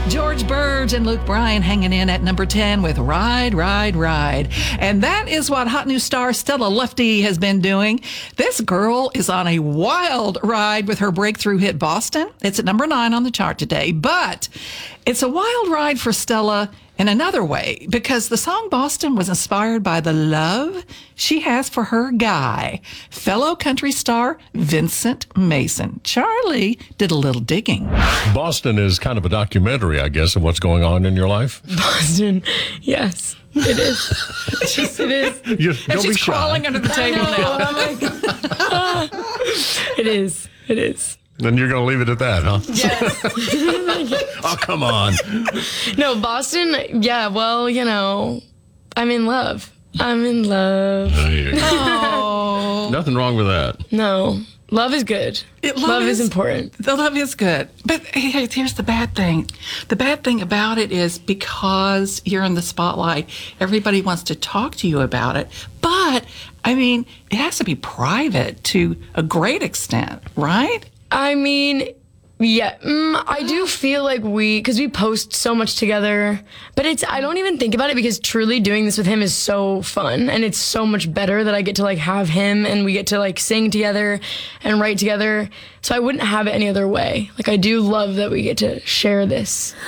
George Burge and Luke Bryan hanging in at number 10 with Ride, Ride, Ride. And that is what hot new star Stella Lufty has been doing. This girl is on a wild ride with her breakthrough hit Boston. It's at number 9 on the chart today. But it's a wild ride for Stella in another way, because the song Boston was inspired by the love she has for her guy, fellow country star Vincent Mason. Charlie did a little digging. Boston is kind of a documentary, I guess, of what's going on in your life. Boston, yes, it is. It is. And she's crawling under the table now. It is. It is. Then you're going to leave it at that, huh? Yes. Oh, come on. No, Boston, yeah, well, you know, I'm in love. I'm in love. There you go. Oh. Nothing wrong with that. No, love is good. Love is important. The love is good. But hey, here's the bad thing. The bad thing about it is because you're in the spotlight, everybody wants to talk to you about it. But, I mean, it has to be private to a great extent, right? I mean, yeah, I do feel like because we post so much together, but I don't even think about it because truly doing this with him is so fun, and it's so much better that I get to like have him and we get to like sing together and write together. So I wouldn't have it any other way. Like, I do love that we get to share this